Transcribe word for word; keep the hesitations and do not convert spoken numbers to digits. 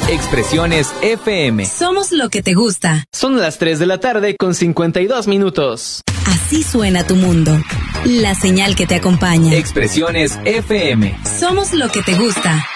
Expresiones F M. Somos lo que te gusta. Son las tres de la tarde con cincuenta y dos minutos. Así suena tu mundo. La señal que te acompaña. Expresiones F M. Somos lo que te gusta.